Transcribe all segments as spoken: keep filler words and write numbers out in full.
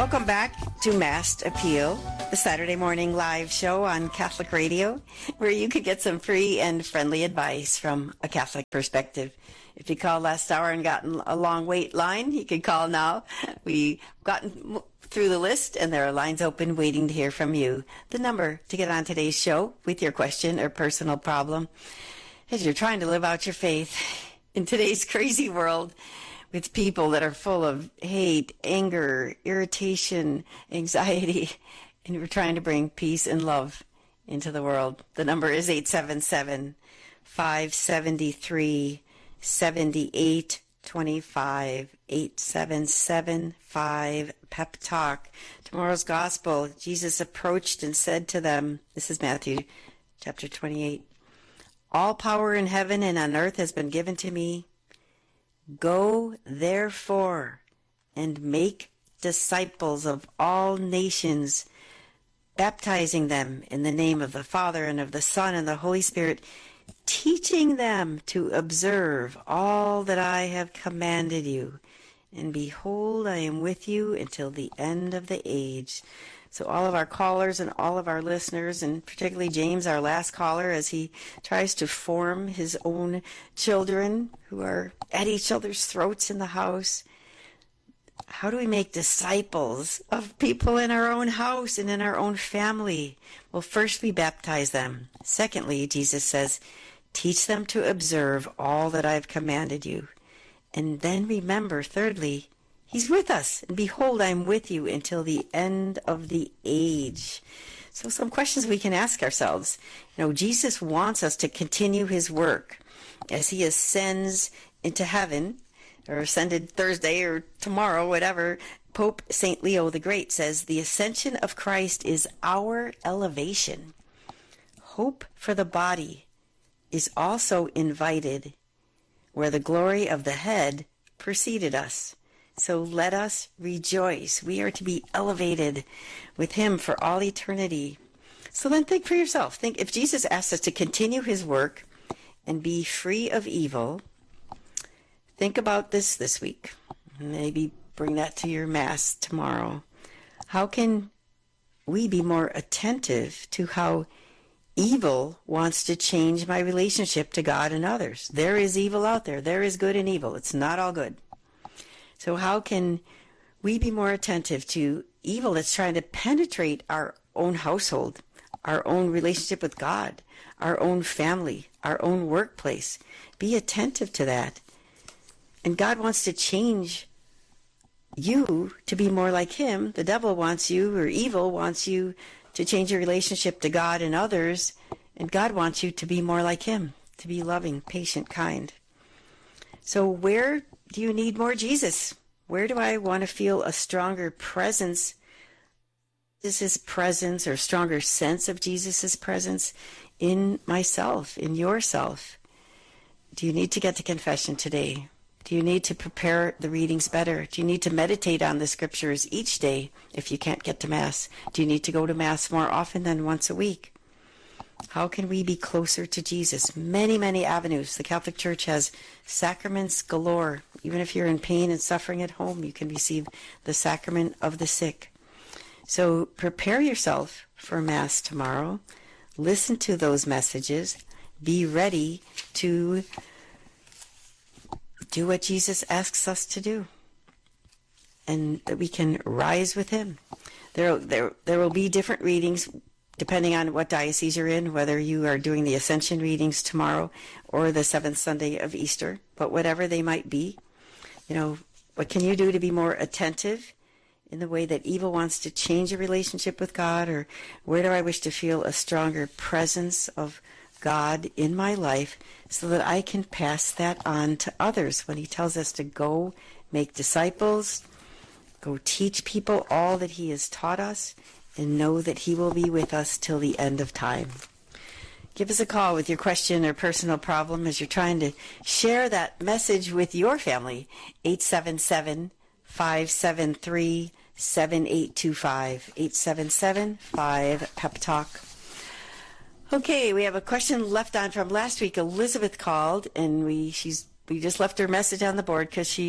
Welcome back to Massed Appeal, the Saturday morning live show on Catholic Radio, where you could get some free and friendly advice from a Catholic perspective. If you called last hour and gotten a long wait line, you can call now. We've gotten through the list, and there are lines open waiting to hear from you. The number to get on today's show with your question or personal problem as you're trying to live out your faith in today's crazy world with people that are full of hate, anger, irritation, anxiety, and we're trying to bring peace and love into the world. The number is eight seven seven, five seven three, seven eight two five, eight seven seven, five, P E P Talk. Tomorrow's Gospel, Jesus approached and said to them, this is Matthew chapter twenty-eight, all power in heaven and on earth has been given to me. Go, therefore, and make disciples of all nations, baptizing them in the name of the Father and of the Son and the Holy Spirit, teaching them to observe all that I have commanded you. And behold, I am with you until the end of the age. So all of our callers and all of our listeners, and particularly James, our last caller, as he tries to form his own children who are at each other's throats in the house, how do we make disciples of people in our own house and in our own family? Well, first we baptize them. Secondly, Jesus says, teach them to observe all that I've commanded you. And then remember, thirdly, He's with us. And behold, I'm with you until the end of the age. So some questions we can ask ourselves. You know, Jesus wants us to continue his work as he ascends into heaven, or ascended Thursday or tomorrow, whatever. Pope Saint Leo the Great says, the ascension of Christ is our elevation. Hope for the body is also invited, where the glory of the head preceded us. So let us rejoice. We are to be elevated with him for all eternity. So then think for yourself. Think, if Jesus asks us to continue his work and be free of evil, think about this this week. Maybe bring that to your Mass tomorrow. How can we be more attentive to how evil wants to change my relationship to God and others? There is evil out there. There is good and evil. It's not all good. So how can we be more attentive to evil that's trying to penetrate our own household, our own relationship with God, our own family, our own workplace? Be attentive to that. And God wants to change you to be more like him. The devil wants you, or evil wants you, to change your relationship to God and others. And God wants you to be more like him, to be loving, patient, kind. So where do you need more Jesus? Where do I want to feel a stronger presence, Jesus' presence, or stronger sense of Jesus' presence in myself, in yourself? Do you need to get to confession today? Do you need to prepare the readings better? Do you need to meditate on the scriptures each day if you can't get to Mass? Do you need to go to Mass more often than once a week? How can we be closer to Jesus? Many, many avenues. The Catholic Church has sacraments galore. Even if you're in pain and suffering at home, you can receive the sacrament of the sick. So prepare yourself for Mass tomorrow. Listen to those messages. Be ready to do what Jesus asks us to do, and that we can rise with him. There, there, there will be different readings depending on what diocese you're in, whether you are doing the Ascension readings tomorrow or the seventh Sunday of Easter, but whatever they might be, you know, what can you do to be more attentive in the way that evil wants to change a relationship with God? Or where do I wish to feel a stronger presence of God in my life so that I can pass that on to others when he tells us to go make disciples, go teach people all that he has taught us, and know that he will be with us till the end of time. Give us a call with your question or personal problem as you're trying to share that message with your family. eight seven seven, five seven three, seven eight two five. eight seven seven, five, P E P Talk. Okay, we have a question left on from last week. Elizabeth called, and we she's we just left her message on the board because she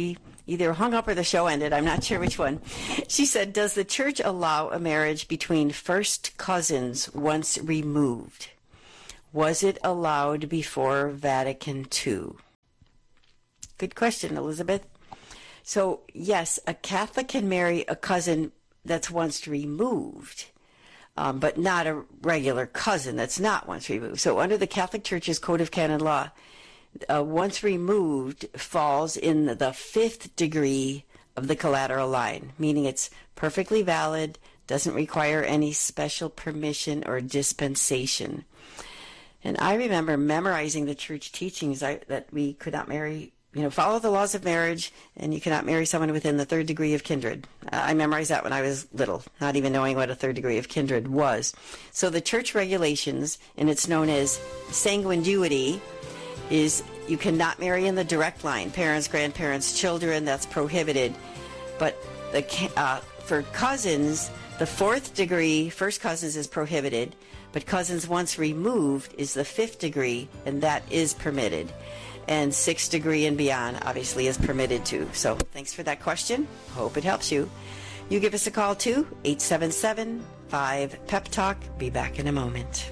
either hung up or the show ended. I'm not sure which one. She said, does the church allow a marriage between first cousins once removed? Was it allowed before Vatican Two? Good question, Elizabeth. So, yes, a Catholic can marry a cousin that's once removed, um, but not a regular cousin that's not once removed. So under the Catholic Church's Code of Canon Law, uh, once removed falls in the fifth degree of the collateral line, meaning it's perfectly valid, doesn't require any special permission or dispensation. And I remember memorizing the church teachings I, that we could not marry, you know, follow the laws of marriage, and you cannot marry someone within the third degree of kindred. I memorized that when I was little, not even knowing what a third degree of kindred was. So the church regulations, and it's known as sanguinity, is you cannot marry in the direct line, parents, grandparents, children, that's prohibited. But the uh, for cousins, the fourth degree, first cousins is prohibited, but cousins once removed is the fifth degree, and that is permitted. And sixth degree and beyond obviously is permitted too. So thanks for that question. Hope it helps you. You give us a call too, eight seven seven, five, P E P Talk. Be back in a moment.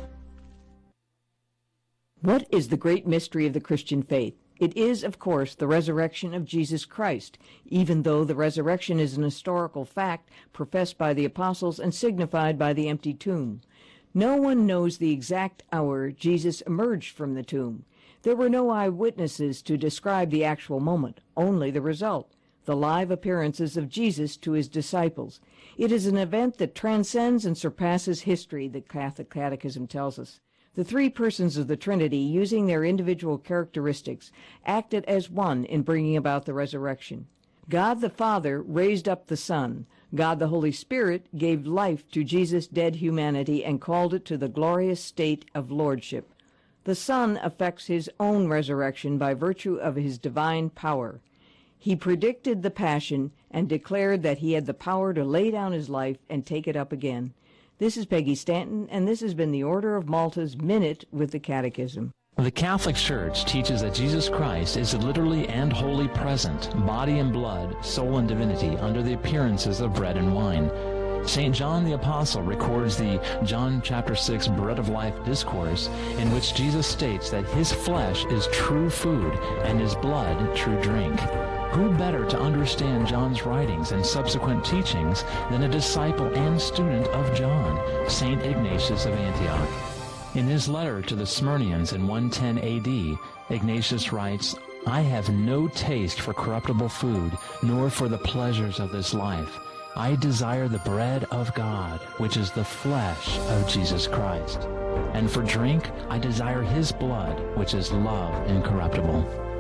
What is the great mystery of the Christian faith? It is, of course, the resurrection of Jesus Christ, even though the resurrection is an historical fact professed by the apostles and signified by the empty tomb. No one knows the exact hour Jesus emerged from the tomb. There were no eyewitnesses to describe the actual moment, only the result, the live appearances of Jesus to his disciples. It is an event that transcends and surpasses history, the Catholic Catechism tells us. The three persons of the Trinity, using their individual characteristics, acted as one in bringing about the resurrection. God the Father raised up the Son. God the Holy Spirit gave life to Jesus' dead humanity and called it to the glorious state of lordship. The Son effects his own resurrection by virtue of his divine power. He predicted the Passion and declared that he had the power to lay down his life and take it up again. This is Peggy Stanton, and this has been the Order of Malta's Minute with the Catechism. The Catholic Church teaches that Jesus Christ is literally and wholly present, body and blood, soul and divinity, under the appearances of bread and wine. Saint John the Apostle records the John chapter six Bread of Life discourse, in which Jesus states that his flesh is true food and his blood true drink. Who better to understand John's writings and subsequent teachings than a disciple and student of John, Saint Ignatius of Antioch? In his letter to the Smyrnians in one ten A D, Ignatius writes, I have no taste for corruptible food, nor for the pleasures of this life. I desire the bread of God, which is the flesh of Jesus Christ. And for drink, I desire his blood, which is love incorruptible.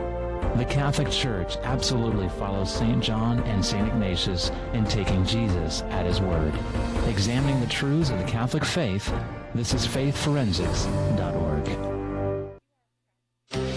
The Catholic Church absolutely follows Saint John and Saint Ignatius in taking Jesus at his word. Examining the truths of the Catholic faith, this is faith forensics dot org.